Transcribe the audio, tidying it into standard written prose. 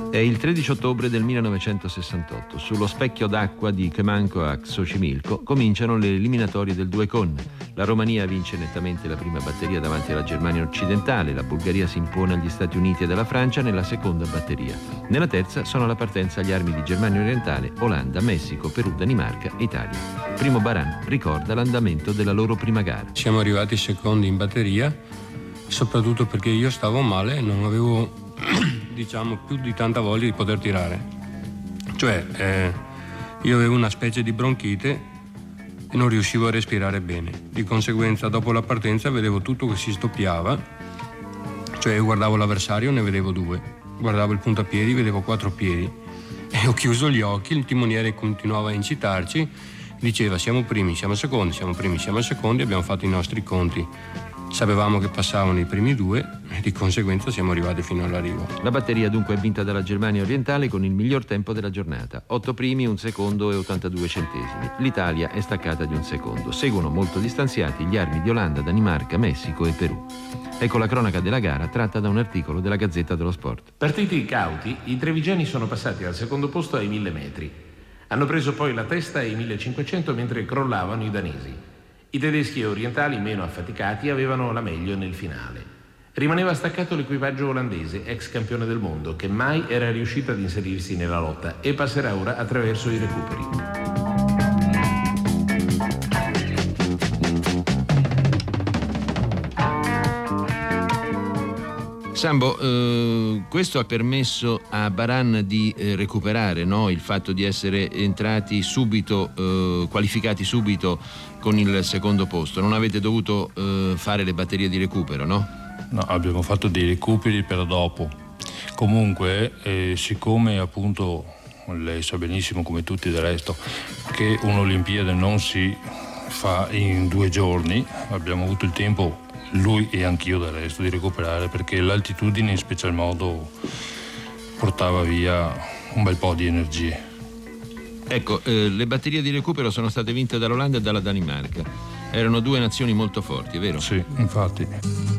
È il 13 ottobre del 1968. Sullo specchio d'acqua di Kemankoak Xochimilco cominciano le eliminatorie del 2 con. La Romania vince nettamente la prima batteria davanti alla Germania occidentale, la Bulgaria si impone agli Stati Uniti ed alla Francia nella seconda batteria. Nella terza sono alla partenza gli armi di Germania orientale, Olanda, Messico, Perù, Danimarca e Italia. Primo Baran ricorda l'andamento della loro prima gara. Siamo arrivati secondi in batteria, soprattutto perché io stavo male e non avevo più di tanta voglia di poter tirare. Cioè, io avevo una specie di bronchite e non riuscivo a respirare bene. Di conseguenza, dopo la partenza vedevo tutto che si stoppiava, cioè io guardavo l'avversario, ne vedevo 2, guardavo il puntapiedi, vedevo 4 piedi e ho chiuso gli occhi, il timoniere continuava a incitarci, diceva siamo primi, siamo secondi, siamo primi, siamo secondi, abbiamo fatto i nostri conti. Sapevamo che passavano i primi 2 e di conseguenza siamo arrivati fino all'arrivo. La batteria dunque è vinta dalla Germania orientale con il miglior tempo della giornata. 8 primi, 1 secondo e 82 centesimi. L'Italia è staccata di 1 secondo. Seguono molto distanziati gli armi di Olanda, Danimarca, Messico e Perù. Ecco la cronaca della gara tratta da un articolo della Gazzetta dello Sport. Partiti cauti, i trevigiani sono passati al secondo posto ai 1000 metri. Hanno preso poi la testa ai 1500 mentre crollavano i danesi. I tedeschi orientali, meno affaticati, avevano la meglio nel finale. Rimaneva staccato l'equipaggio olandese, ex campione del mondo, che mai era riuscito ad inserirsi nella lotta e passerà ora attraverso i recuperi. Sambo, questo ha permesso a Baran di recuperare, no? Il fatto di essere entrati subito, qualificati subito con il secondo posto. Non avete dovuto fare le batterie di recupero, no? No, abbiamo fatto dei recuperi per dopo. Comunque, siccome appunto lei sa benissimo, come tutti del resto, che un'Olimpiade non si fa in 2 giorni, abbiamo avuto il tempo, lui e anch'io del resto, di recuperare, perché l'altitudine in special modo portava via un bel po' di energie. Ecco, le batterie di recupero sono state vinte dall'Olanda e dalla Danimarca. Erano 2 nazioni molto forti, è vero? Sì, infatti.